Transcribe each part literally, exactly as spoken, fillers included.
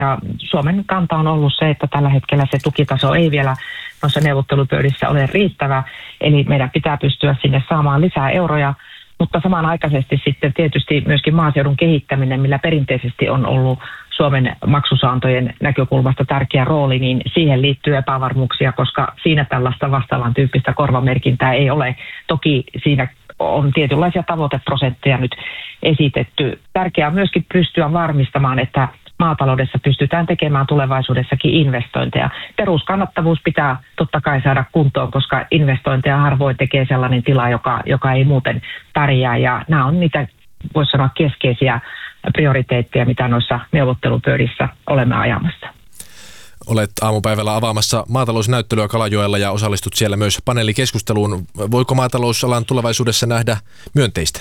Ja Suomen kanta on ollut se, että tällä hetkellä se tukitaso ei vielä noissa neuvottelupöydissä ole riittävä, eli meidän pitää pystyä sinne saamaan lisää euroja, mutta samanaikaisesti sitten tietysti myöskin maaseudun kehittäminen, millä perinteisesti on ollut Suomen maksusaantojen näkökulmasta tärkeä rooli, niin siihen liittyy epävarmuuksia, koska siinä tällaista vastaavan tyyppistä korvamerkintää ei ole. Toki siinä on tietynlaisia tavoiteprosentteja nyt esitetty. Tärkeää on myöskin pystyä varmistamaan, että maataloudessa pystytään tekemään tulevaisuudessakin investointeja. Peruskannattavuus pitää totta kai saada kuntoon, koska investointeja harvoin tekee sellainen tila, joka, joka ei muuten pärjää. Ja nämä on niitä, voisi sanoa, keskeisiä prioriteetteja, mitä noissa neuvottelupöydissä olemme ajamassa. Olet aamupäivällä avaamassa maatalousnäyttelyä Kalajoella ja osallistut siellä myös paneelikeskusteluun. Voiko maatalousalan tulevaisuudessa nähdä myönteistä?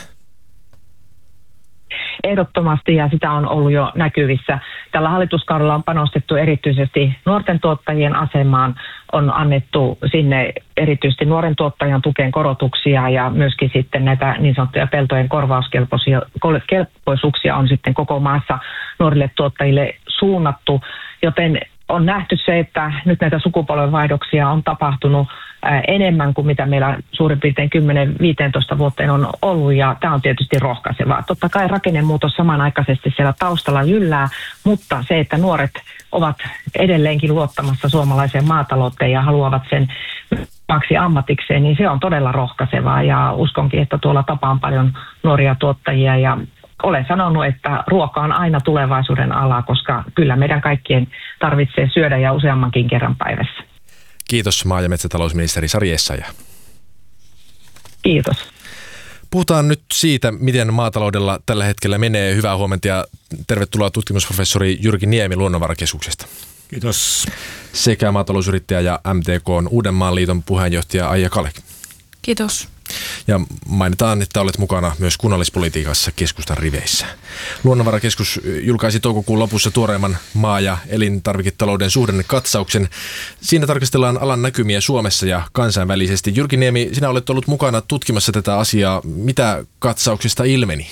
Ehdottomasti, ja sitä on ollut jo näkyvissä. Tällä hallituskaudella on panostettu erityisesti nuorten tuottajien asemaan, on annettu sinne erityisesti nuoren tuottajan tukeen korotuksia ja myöskin sitten näitä niin sanottuja peltojen korvauskelpoisuuksia on sitten koko maassa nuorille tuottajille suunnattu, joten on nähty se, että nyt näitä sukupolvenvaihdoksia on tapahtunut enemmän kuin mitä meillä suurin piirtein kymmenen viisitoista vuoteen on ollut, ja tämä on tietysti rohkaisevaa. Totta kai rakennemuutos samanaikaisesti siellä taustalla jyllää, mutta se, että nuoret ovat edelleenkin luottamassa suomalaiseen maatalouteen ja haluavat sen omaksi ammatikseen, niin se on todella rohkaisevaa, ja uskonkin, että tuolla tapaan paljon nuoria tuottajia, ja olen sanonut, että ruoka on aina tulevaisuuden ala, koska kyllä meidän kaikkien tarvitsee syödä ja useammankin kerran päivässä. Kiitos maa- ja metsätalousministeri Sari Essayah. Kiitos. Puhutaan nyt siitä, miten maataloudella tällä hetkellä menee. Hyvää huomenta ja tervetuloa tutkimusprofessori Jyrki Niemi Luonnonvarakeskuksesta. Kiitos. Sekä maatalousyrittäjä ja M T K:n Uudenmaan liiton puheenjohtaja Aija Kalek. Kiitos. Ja mainitaan, että olet mukana myös kunnallispolitiikassa keskustan riveissä. Luonnonvarakeskus julkaisi toukokuun lopussa tuoreimman maa- ja elintarviketalouden suhdannekatsauksen. Siinä tarkastellaan alan näkymiä Suomessa ja kansainvälisesti. Jyrki Niemi, sinä olet ollut mukana tutkimassa tätä asiaa. Mitä katsauksesta ilmeni?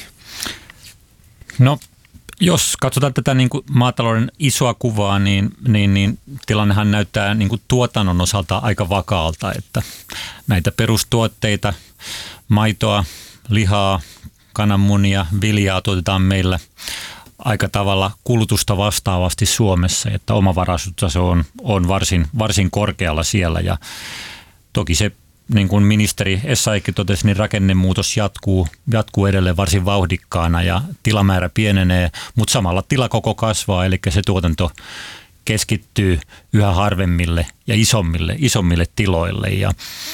No, jos katsotaan tätä niin kuin maatalouden isoa kuvaa, niin, niin, niin tilannehan näyttää niin kuin tuotannon osalta aika vakaalta, että näitä perustuotteita, maitoa, lihaa, kananmunia, viljaa tuotetaan meillä aika tavalla kulutusta vastaavasti Suomessa, että omavaraisuustaso on, on varsin, varsin korkealla siellä, ja toki se, niin kuin ministeri Essayahkin totesi, niin rakennemuutos jatkuu, jatkuu edelleen varsin vauhdikkaana ja tilamäärä pienenee, mutta samalla tilakoko kasvaa, eli se tuotanto keskittyy yhä harvemmille ja isommille, isommille tiloille. Ja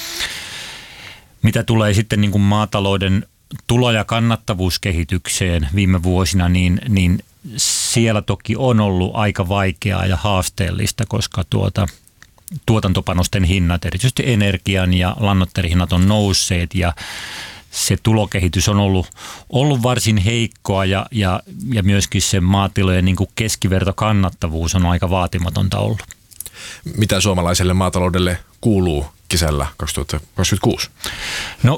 mitä tulee sitten niin kuin maatalouden tulo- ja kannattavuuskehitykseen viime vuosina, niin, niin siellä toki on ollut aika vaikeaa ja haasteellista, koska tuota tuotantopanosten hinnat, erityisesti energian ja lannoitteiden hinnat on nousseet, ja se tulokehitys on ollut, ollut varsin heikkoa, ja, ja, ja myöskin se maatilojen niin kuin keskivertokannattavuus on aika vaatimatonta ollut. Mitä suomalaiselle maataloudelle kuuluu kesällä kaksituhattakaksikymmentäkuusi? No,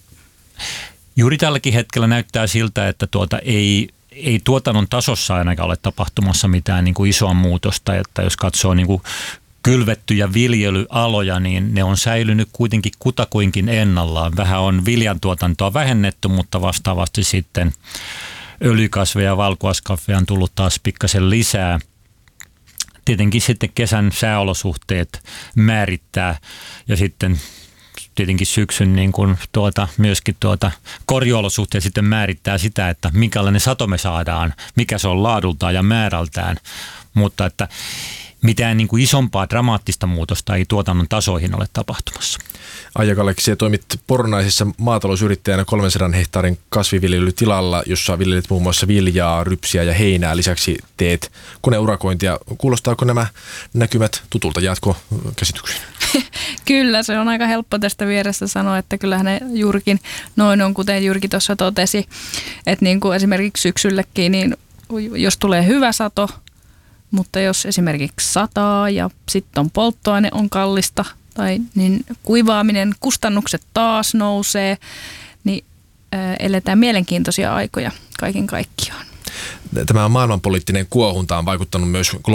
juuri tälläkin hetkellä näyttää siltä, että tuota ei, ei tuotannon tasossa ainakaan ole tapahtumassa mitään niin kuin isoa muutosta, että jos katsoo niin kuin kylvettyjä viljelyaloja, niin ne on säilynyt kuitenkin kutakuinkin ennallaan. Vähän on viljantuotantoa vähennetty, mutta vastaavasti sitten öljykasveja ja valkuaiskasveja on tullut taas pikkasen lisää. Tietenkin sitten kesän sääolosuhteet määrittää, ja sitten tietenkin syksyn niin kuin tuota, myöskin tuota korjuolosuhteet sitten määrittää sitä, että minkälainen sato me saadaan, mikä se on laadultaan ja määrältään, mutta että mitään niin kuin isompaa dramaattista muutosta ei tuotannon tasoihin ole tapahtumassa. Aija Kalek, sinä toimit Pornaisissa maatalousyrittäjänä kolmensadan hehtaarin kasviviljelytilalla, jossa viljelet muun muassa viljaa, rypsiä ja heinää. Lisäksi teet koneurakointia. Kuulostaako nämä näkymät tutulta? Jaatko käsityksiin? Kyllä, se on aika helppo tästä vierestä sanoa, että kyllähän ne juurikin noin on, kuten Jyrki tuossa totesi, että niin kuin esimerkiksi syksyllekin, niin jos tulee hyvä sato, mutta jos esimerkiksi sataa ja sitten on polttoaine on kallista, tai niin kuivaaminen, kustannukset taas nousee, niin ää, eletään mielenkiintoisia aikoja kaiken kaikkiaan. tämä maailmanpoliittinen kuohunta on vaikuttanut myös